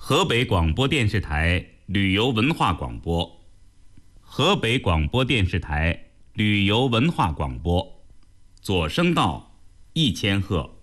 河北广播电视台旅游文化广播，河北广播电视台旅游文化广播，左声道1000赫。